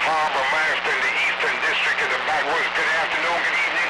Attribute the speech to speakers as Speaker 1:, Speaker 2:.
Speaker 1: Harbor Master in the Eastern District of the Backwoods. Good afternoon, good evening.